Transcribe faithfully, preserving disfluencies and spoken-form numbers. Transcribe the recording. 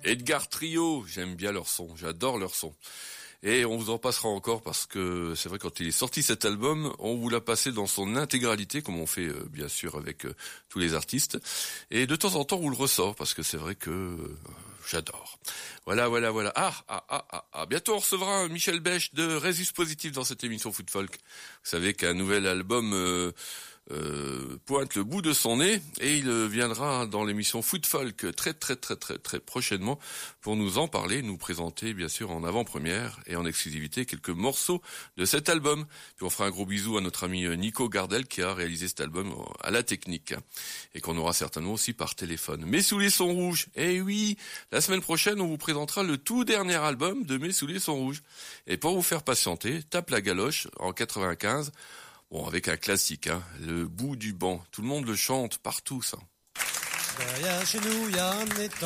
Edgar Trio, j'aime bien leur son, j'adore leur son. Et on vous en passera encore parce que c'est vrai, quand il est sorti cet album, on vous l'a passé dans son intégralité, comme on fait euh, bien sûr avec euh, tous les artistes. Et de temps en temps, on vous le ressort parce que c'est vrai que euh, j'adore. Voilà, voilà, voilà. Ah, ah, ah, ah, ah. Bientôt on recevra un Michel Bech de Résus Positif dans cette émission Foot Folk. Vous savez qu'un nouvel album euh, euh, pointe le bout de son nez et il viendra dans l'émission Foot Folk très, très, très, très, très prochainement pour nous en parler, nous présenter bien sûr en avant-première et en exclusivité quelques morceaux de cet album. Puis on fera un gros bisou à notre ami Nico Gardel qui a réalisé cet album à la technique et qu'on aura certainement aussi par téléphone. Mes souliers sont rouges. Eh oui, la semaine prochaine on vous présentera le tout dernier album de Mes souliers sont rouges. Et pour vous faire patienter, Tape la galoche en quatre-vingt-quinze. Bon, avec un classique, hein, Le bout du banc. Tout le monde le chante partout, ça. Derrière chez nous, il y a un étang.